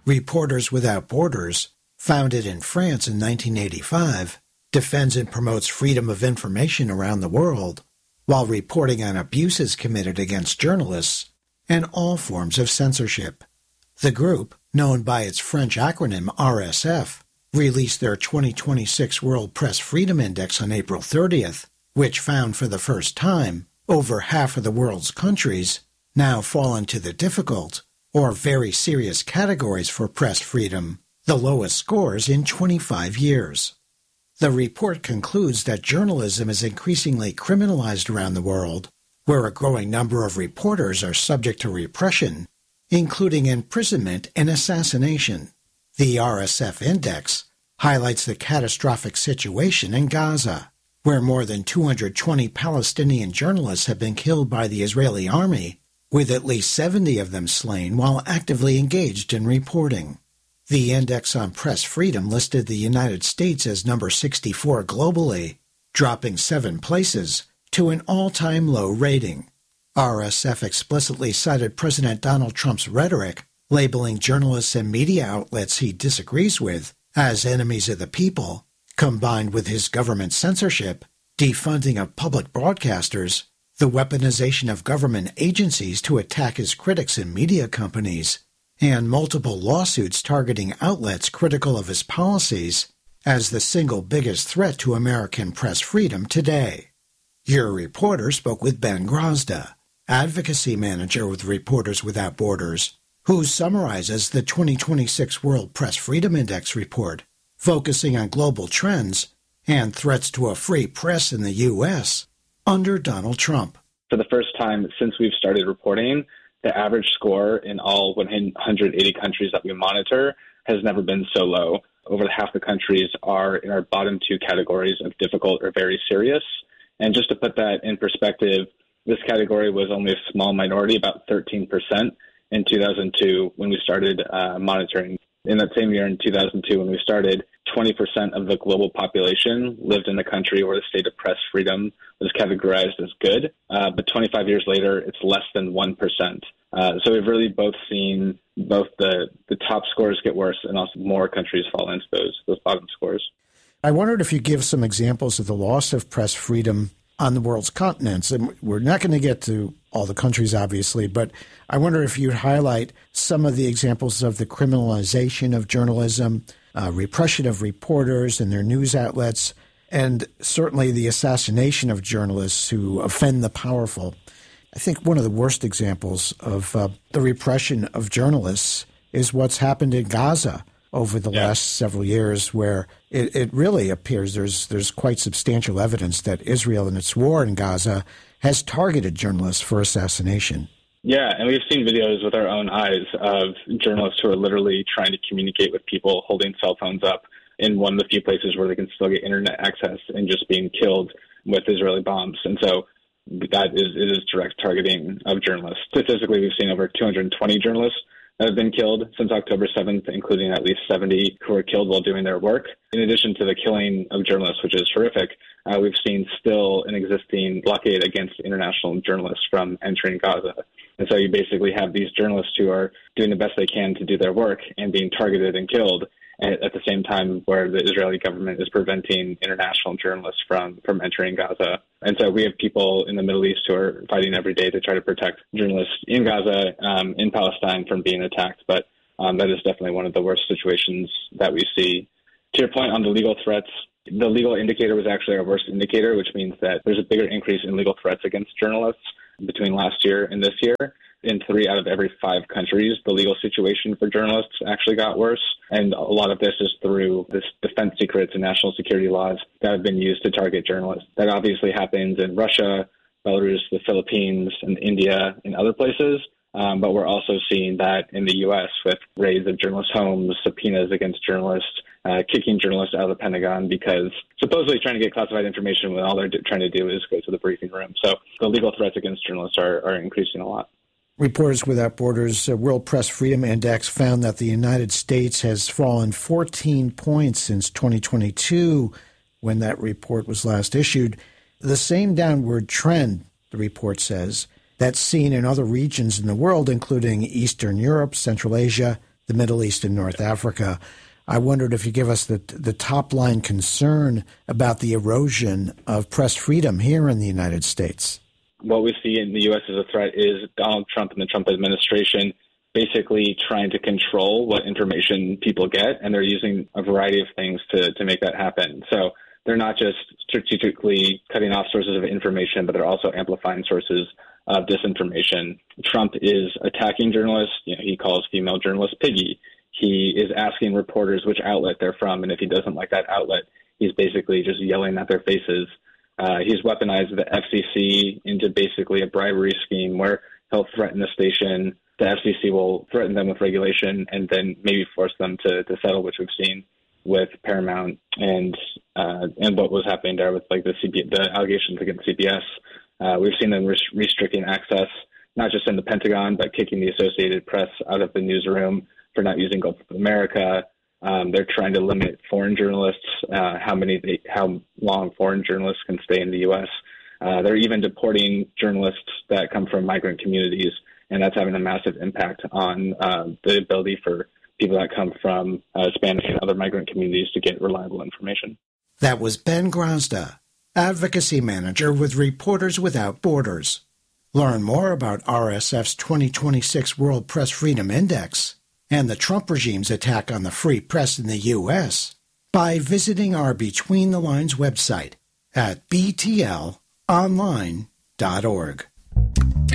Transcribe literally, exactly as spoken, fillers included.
Reporters Without Borders, founded in France in nineteen eighty-five, defends and promotes freedom of information around the world while reporting on abuses committed against journalists and all forms of censorship. The group, known by its French acronym R S F, released their twenty twenty-six World Press Freedom Index on April thirtieth, which found for the first time over half of the world's countries now fall into the difficult or very serious categories for press freedom, the lowest scores in twenty-five years. The report concludes that journalism is increasingly criminalized around the world, where a growing number of reporters are subject to repression, including imprisonment and assassination. The R S F Index highlights the catastrophic situation in Gaza, where more than two hundred twenty Palestinian journalists have been killed by the Israeli army, with at least seventy of them slain while actively engaged in reporting. The Index on Press Freedom listed the United States as number sixty-four globally, dropping seven places to an all-time low rating. R S F explicitly cited President Donald Trump's rhetoric, labeling journalists and media outlets he disagrees with as enemies of the people, combined with his government censorship, defunding of public broadcasters, the weaponization of government agencies to attack his critics and media companies, and multiple lawsuits targeting outlets critical of his policies as the single biggest threat to American press freedom today. Your reporter spoke with Ben Grozda, advocacy manager with Reporters Without Borders, who summarizes the twenty twenty-six World Press Freedom Index report, focusing on global trends and threats to a free press in the U S under Donald Trump. For the first time since we've started reporting, the average score in all one hundred eighty countries that we monitor has never been so low. Over half the countries are in our bottom two categories of difficult or very serious. And just to put that in perspective, this category was only a small minority, about thirteen percent in two thousand two when we started uh, monitoring. In that same year, in two thousand two, when we started, twenty percent of the global population lived in a country where the state of press freedom was categorized as good. Uh, but twenty-five years later, it's less than one percent. Uh, so we've really both seen both the, the top scores get worse and also more countries fall into those, those bottom scores. I wondered if you give some examples of the loss of press freedom on the world's continents. And we're not going to get to all the countries, obviously, but I wonder if you'd highlight some of the examples of the criminalization of journalism, uh, repression of reporters and their news outlets, and certainly the assassination of journalists who offend the powerful. I think one of the worst examples of uh, the repression of journalists is what's happened in Gaza over the yeah. last several years, where it, it really appears there's there's quite substantial evidence that Israel in its war in Gaza has targeted journalists for assassination. Yeah, and we've seen videos with our own eyes of journalists who are literally trying to communicate with people holding cell phones up in one of the few places where they can still get internet access and just being killed with Israeli bombs. And so that is, it is direct targeting of journalists. Statistically, we've seen over two hundred twenty journalists that have been killed since October seventh, including at least seventy who were killed while doing their work. In addition to the killing of journalists, which is horrific, uh, we've seen still an existing blockade against international journalists from entering Gaza. And so you basically have these journalists who are doing the best they can to do their work and being targeted and killed at the same time where the Israeli government is preventing international journalists from, from entering Gaza. And so we have people in the Middle East who are fighting every day to try to protect journalists in Gaza, um, in Palestine from being attacked. But um, that is definitely one of the worst situations that we see. To your point on the legal threats, the legal indicator was actually our worst indicator, which means that there's a bigger increase in legal threats against journalists between last year and this year. In three out of every five countries, the legal situation for journalists actually got worse. And a lot of this is through this defense secrets and national security laws that have been used to target journalists. That obviously happens in Russia, Belarus, the Philippines, and India, and other places. Um, but we're also seeing that in the U S with raids of journalists' homes, subpoenas against journalists, uh, kicking journalists out of the Pentagon because supposedly trying to get classified information when all they're do- trying to do is go to the briefing room. So the legal threats against journalists are, are increasing a lot. Reporters Without Borders' uh, World Press Freedom Index found that the United States has fallen fourteen points since twenty twenty-two, when that report was last issued. The same downward trend, the report says, that's seen in other regions in the world, including Eastern Europe, Central Asia, the Middle East and North Africa. I wondered if you give us the the top line concern about the erosion of press freedom here in the United States. What we see in the U S as a threat is Donald Trump and the Trump administration basically trying to control what information people get, and they're using a variety of things to, to make that happen. So they're not just strategically cutting off sources of information, but they're also amplifying sources of disinformation. Trump is attacking journalists. You know, he calls female journalists piggy. He is asking reporters which outlet they're from, and if he doesn't like that outlet, he's basically just yelling at their faces. Uh, he's weaponized the F C C into basically a bribery scheme where he'll threaten the station. The F C C will threaten them with regulation and then maybe force them to, to settle, which we've seen with Paramount and uh, and what was happening there with like the C B, the allegations against C B S. Uh, we've seen them res- restricting access, not just in the Pentagon, but kicking the Associated Press out of the newsroom for not using Gulf of America. Um, they're trying to limit foreign journalists, uh, how many, they, how long foreign journalists can stay in the U S. Uh, they're even deporting journalists that come from migrant communities, and that's having a massive impact on uh, the ability for people that come from uh, Spanish and other migrant communities to get reliable information. That was Ben Grazda, Advocacy Manager with Reporters Without Borders. Learn more about R S F's twenty twenty-six World Press Freedom Index and the Trump regime's attack on the free press in the U S by visiting our Between the Lines website at b t l online dot org.